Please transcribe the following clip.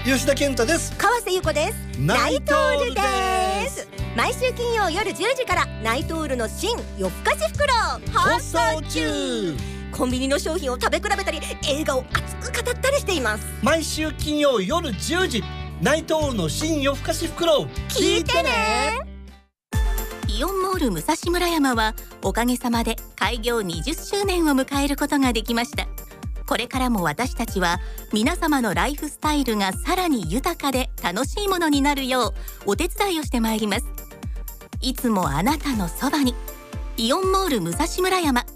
吉田健太です。 川瀬由子です。ナイトールです。毎週金曜夜10時からナイトールの新夜更かし袋放送中。コンビニの商品を食べ比べたり映画を熱く語ったりしています。 毎週金曜夜10時ナイトールの新夜更かし袋を聞いてね。 イオンモール武蔵村山はおかげさまで開業20周年を迎えることができました。これからも私たちは皆様のライフスタイルがさらに豊かで楽しいものになるようお手伝いをしてまいります。いつもあなたのそばにイオンモール武蔵村山。